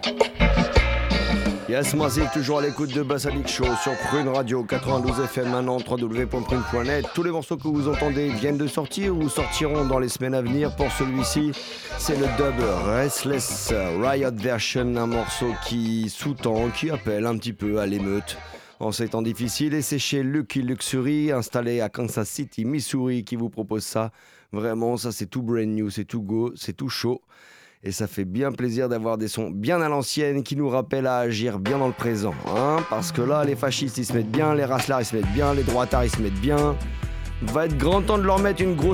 Yes, Mazik, toujours à l'écoute de Bassanic Show sur Prune Radio 92 FM, maintenant www.prune.net. Tous les morceaux que vous entendez viennent de sortir ou sortiront dans les semaines à venir. Pour celui-ci, c'est le dub Restless Riot Version, un morceau qui sous-tend, qui appelle un petit peu à l'émeute en ces temps difficiles. Et c'est chez Lucky Luxury, installé à Kansas City, Missouri, qui vous propose ça. Vraiment, ça c'est tout brand new, c'est tout go, c'est tout chaud. Et ça fait bien plaisir d'avoir des sons bien à l'ancienne qui nous rappellent à agir bien dans le présent. Hein, parce que là, les fascistes ils se mettent bien, les racelards ils se mettent bien, les droitards ils se mettent bien. Va être grand temps de leur mettre une grosse